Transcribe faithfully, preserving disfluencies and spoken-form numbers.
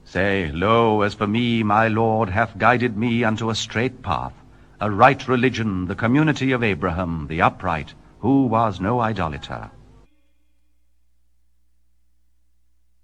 Say, Lo, as for me, my Lord hath guided me unto a straight path, a right religion, the community of Abraham, the upright, who was no idolater.